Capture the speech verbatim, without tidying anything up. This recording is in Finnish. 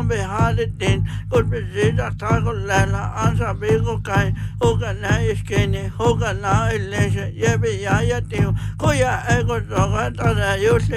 me haalittiin, kun me siitä taakon lähellä ansa viikokai, huka näiskeni, huka nailleise, jepi ja jätiu, kuja eikö toka tätä just